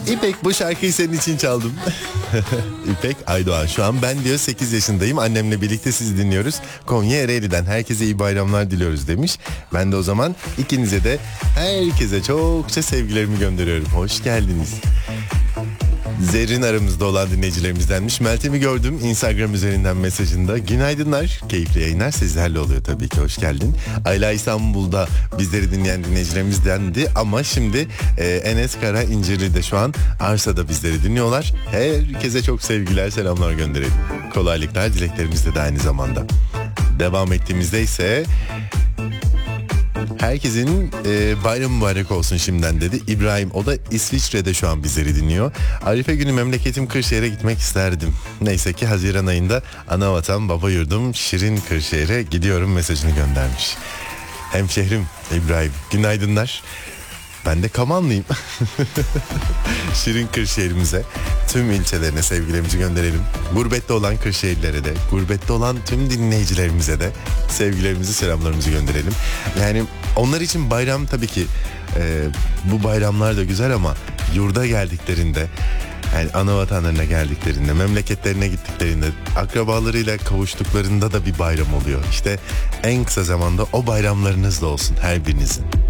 İpek, bu şarkıyı senin için çaldım. İpek Aydoğan, şu an ben diyor 8 yaşındayım, annemle birlikte sizi dinliyoruz. Konya Ereğli'den herkese iyi bayramlar diliyoruz demiş. Ben de o zaman ikinize de, herkese çokça sevgilerimi gönderiyorum. Hoş geldiniz. Zerrin aramızda olan dinleyicilerimizdenmiş. Meltem'i gördüm Instagram üzerinden mesajında. Günaydınlar, keyifli yayınlar sizlerle oluyor tabii ki, hoş geldin. Ayla İstanbul'da bizleri dinleyen dinleyicilerimizdendi ama şimdi Enes Kara İncirli'de şu an Arsa'da bizleri dinliyorlar. Herkese çok sevgiler, selamlar gönderelim. Kolaylıklar dileklerimizde de aynı zamanda. Devam ettiğimizde ise herkesin bayramı mübarek olsun şimdiden dedi. İbrahim, o da İsviçre'de şu an bizleri dinliyor. Arife günü memleketim Kırşehir'e gitmek isterdim. Neyse ki Haziran ayında ana vatan baba yurdum şirin Kırşehir'e gidiyorum mesajını göndermiş. Hemşehrim İbrahim, günaydınlar. Ben de Kamanlıyım. Şirin Kırşehir'imize, tüm ilçelerine sevgilerimizi gönderelim. Gurbette olan Kırşehirlilere de, gurbette olan tüm dinleyicilerimize de sevgilerimizi, selamlarımızı gönderelim. Yani onlar için bayram tabii ki bu bayramlar da güzel ama yurda geldiklerinde, yani ana vatanlarına geldiklerinde, memleketlerine gittiklerinde, akrabalarıyla kavuştuklarında da bir bayram oluyor. İşte en kısa zamanda o bayramlarınız da olsun her birinizin.